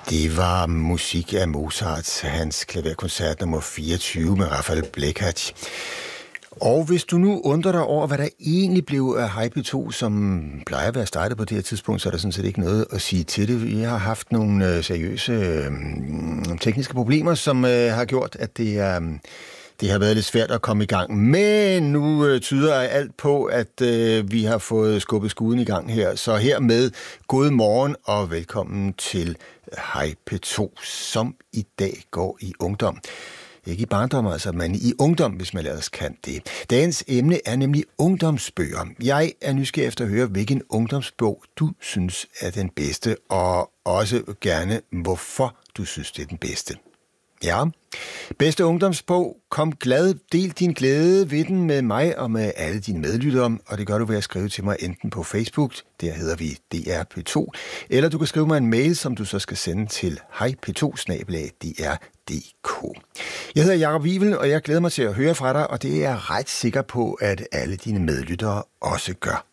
Det var musik af Mozart, hans klaverkoncert nummer 24 med Rafael Blekach. Og hvis du nu undrer dig over, hvad der egentlig blev af Hej P2, som plejer at være startet på det her tidspunkt, så er der sådan set ikke noget at sige til det. Jeg har haft nogle seriøse tekniske problemer, som har gjort, at det har været lidt svært at komme i gang. Men nu tyder alt på, at vi har fået skubbet skuden i gang her. Så hermed god morgen og velkommen til Hej P2, som i dag går i ungdom. Ikke i barndom altså, men i ungdom, hvis man ellers kan det. Dagens emne er nemlig ungdomsbøger. Jeg er nysgerrig efter at høre, hvilken ungdomsbog du synes er den bedste, og også gerne, hvorfor du synes, det er den bedste. Ja, bedste ungdomsbog, kom glad, del din glæde ved den med mig og med alle dine medlyttere, og det gør du ved at skrive til mig enten på Facebook, der hedder vi DRP2, eller du kan skrive mig en mail, som du så skal sende til hejp2@dr.dk. Jeg hedder Jakob Wivel, og jeg glæder mig til at høre fra dig, og det er jeg ret sikker på, at alle dine medlyttere også gør.